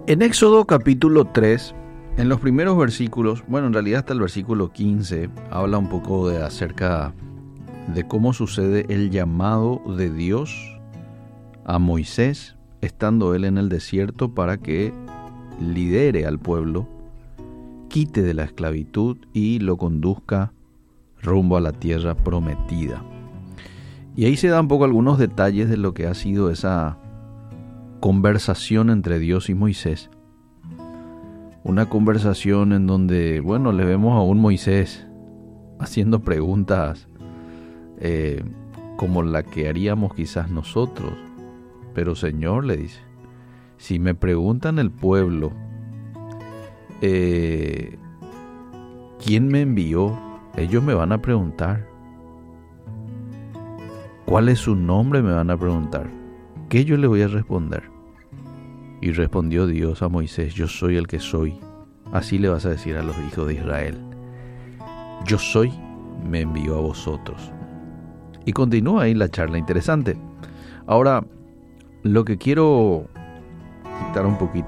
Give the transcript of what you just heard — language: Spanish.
En Éxodo capítulo 3, en los primeros versículos, bueno, en realidad hasta el versículo 15, habla un poco acerca de cómo sucede el llamado de Dios a Moisés, estando él en el desierto, para que lidere al pueblo, quite de la esclavitud y lo conduzca rumbo a la tierra prometida. Y ahí se dan un poco algunos detalles de lo que ha sido esa conversación entre Dios y Moisés. Una conversación en donde, bueno, le vemos a un Moisés haciendo preguntas como la que haríamos quizás nosotros. Pero Señor, le dice, si me preguntan el pueblo, ¿quién me envió? Ellos me van a preguntar. ¿Cuál es su nombre? Me van a preguntar. ¿Qué yo le voy a responder? Y respondió Dios a Moisés, yo soy el que soy. Así le vas a decir a los hijos de Israel. Yo soy, me envió a vosotros. Y continúa ahí la charla interesante. Ahora, lo que quiero quitar un poquito